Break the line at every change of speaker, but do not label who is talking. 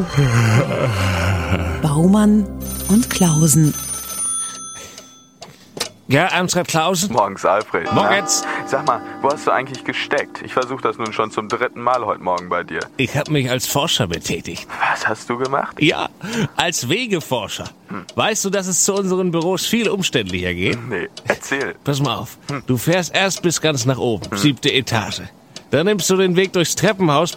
Baumann und Klausen.
Ja, Amtrak Klausen?
Morgens, Alfred.
Morgens.
Sag mal, wo hast du eigentlich gesteckt? Ich versuche das nun schon zum 3. Mal heute Morgen bei dir.
Ich habe mich als Forscher betätigt.
Was hast du gemacht?
Ja, als Wegeforscher. Weißt du, dass es zu unseren Büros viel umständlicher geht?
Nee, erzähl.
Pass mal auf. Du fährst erst bis ganz nach oben, 7. Etage. Dann nimmst du den Weg durchs Treppenhaus